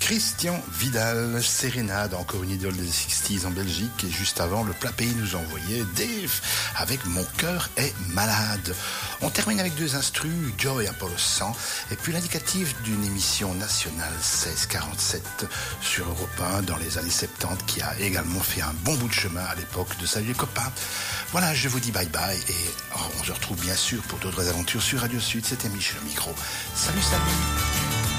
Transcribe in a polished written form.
Christian Vidal, Sérénade, encore une idole des 60s en Belgique. Et juste avant, le plat pays nous envoyait Dave avec Mon cœur est malade. On termine avec deux instrus, Joy Apollo 100, et puis l'indicatif d'une émission nationale 1647 sur Europe 1 dans les années 70 qui a également fait un bon bout de chemin à l'époque de Salut les copains. Voilà, je vous dis bye bye et on se retrouve bien sûr pour d'autres aventures sur Radio Sud. C'était Michel au micro. Salut, salut.